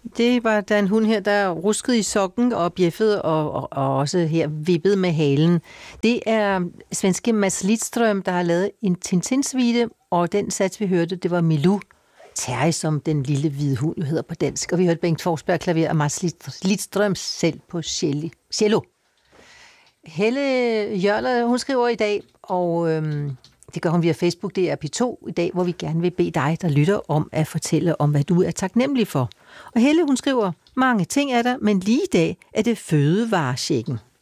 Det var der en hund her, der ruskede i sokken og bjeffede og også her vippede med halen. Det er svenske Mats Lidström, der har lavet en Tintin-suite, og den sats, vi hørte, det var Milou. Terje, som den lille hvide hund jo hedder på dansk. Og vi hørte Bengt Forsberg klaver og Mats Lidström selv på cello. Helle Jørler, hun skriver i dag, og det gør hun via Facebook, det er P2 i dag, hvor vi gerne vil bede dig, der lytter, om at fortælle om, hvad du er taknemmelig for. Og Helle, hun skriver, mange ting er der, men lige i dag er det fødevarechecken.